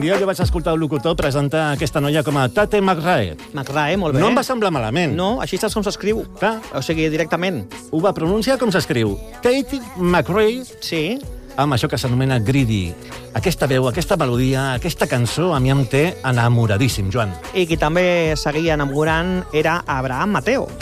dia jo vaig escoltar un locutor presentar aquesta noia com a Tate McRae. McRae, molt bé. No em va semblar malament. No, així saps com s'escriu. Clar. O sigui, directament. Ho va pronunciar com s'escriu. Tate McRae, Sí. amb això que s'anomena Greedy. Aquesta veu, aquesta melodia, aquesta cançó a mi em té enamoradíssim, Joan. I qui també seguia enamorant era Abraham Mateo.